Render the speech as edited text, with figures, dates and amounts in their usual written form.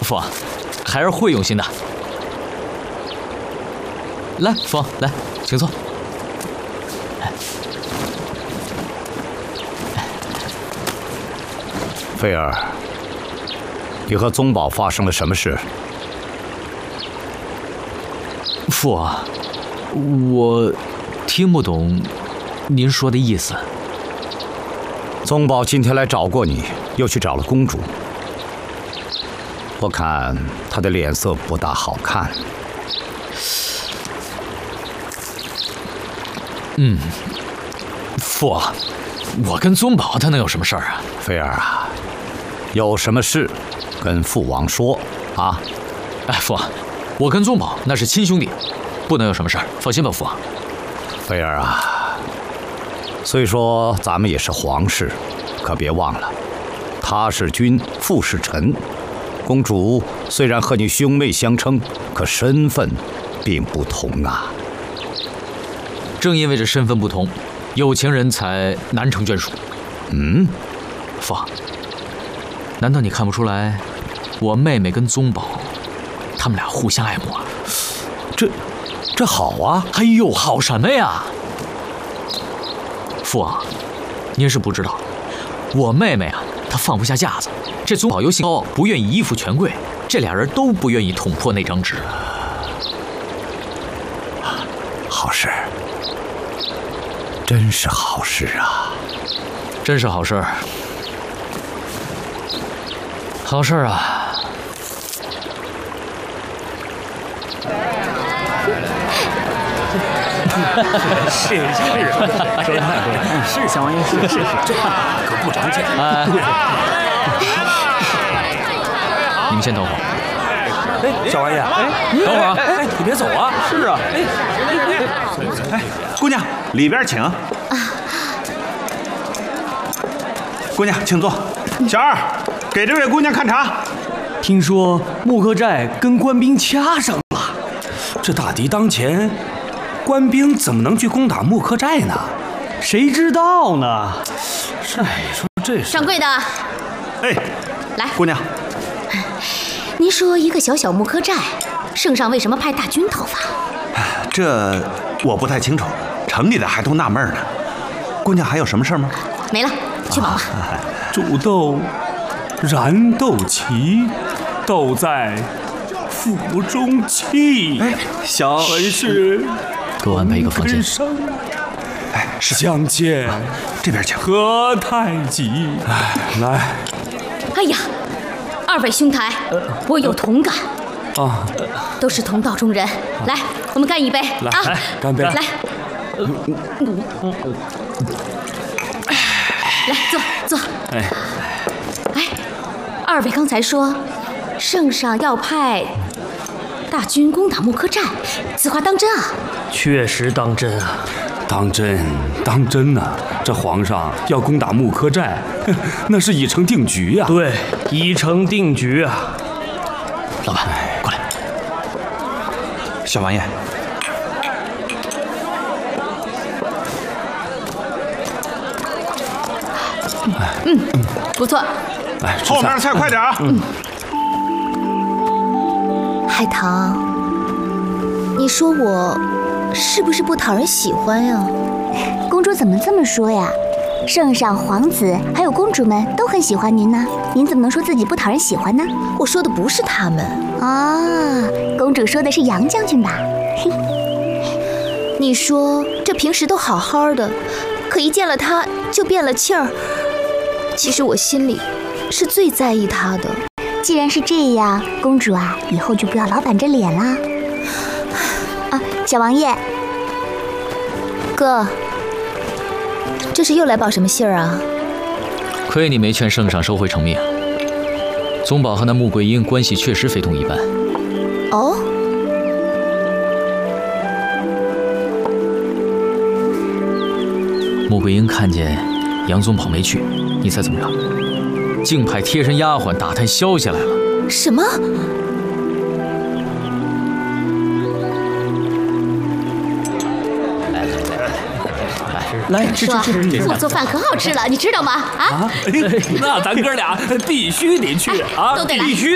父王，孩儿会用心的。来，父王，来，请坐。 菲儿，你和宗保发生了什么事？ 父王，我听不懂您说的意思。 宗保今天来找过你，又去找了公主。我看他的脸色不大好看。 父王，我跟宗保他能有什么事儿啊？ 菲儿啊，有什么事跟父王说啊？ 哎，父王，我跟宗保那是亲兄弟，不能有什么事儿，放心吧，父王。 菲儿啊，虽说咱们也是皇室，可别忘了，他是君，父是臣。公主虽然和你兄妹相称，可身份并不同啊。 正因为这身份不同，有情人才难成眷属。父王，难道你看不出来，我妹妹跟宗保，他们俩互相爱慕啊？ 这好啊！ 哎呦，好什么呀？父王，您是不知道，我妹妹啊，她放不下架子。这宗保又性高傲，不愿意依附权贵，这俩人都不愿意捅破那张纸。 好事，真是好事啊！ 真是好事儿，好事儿啊！ 是，说的太对，是小王爷，是，这可不长见。 你们先等会儿。 哎，小王爷， 等会儿啊！ 哎，你别走啊！是啊，哎，姑娘里边请。姑娘请坐。小二，给这位姑娘看茶。 听说木克寨跟官兵掐上了，这大敌当前，官兵怎么能去攻打木克寨呢？谁知道呢？是，你说这是掌柜的， 哎， 来， 姑娘， 您说一个小小木克寨，圣上为什么派大军讨伐？ 这我不太清楚，城里的还都纳闷呢。姑娘还有什么事吗？ 没了，去忙吧。 煮豆燃豆萁，豆在腹中泣。 哎，小本是给我安排一个房间。 哎，相见这边请。 何太急？来哎呀，二位兄台，我有同感啊， 都是同道中人。来，我们干一杯啊！ 来，干杯！ 来，来坐。哎，二位刚才说，圣上要派大军攻打木克寨，此话当真啊？ 确实当真啊，当真呐！这皇上要攻打木克寨，那是已成定局啊。 对，已成定局啊。 老板，过来。 小王爷， 不错。 来， 后面菜快点啊！ 海棠，你说我是不是不讨人喜欢呀？ 公主怎么这么说呀？圣上、皇子还有公主们都很喜欢您呢，您怎么能说自己不讨人喜欢呢？ 我说的不是他们啊，公主说的是杨将军吧？ 你说这平时都好好的，可一见了他就变了气儿。其实我心里是最在意他的。 既然是这样，公主啊，以后就不要老板着脸啦。啊，小王爷， 哥，这是又来报什么信儿啊？ 亏你没劝圣上收回成命。宗保和那穆桂英关系确实非同一般。 哦。 穆桂英看见杨宗保没去，你猜怎么着？竟派贴身丫鬟打探消息来了。 什么？ 来吃， 我做饭可好吃了，你知道吗？啊， 那咱哥俩必须得去啊， 都得来。 必须。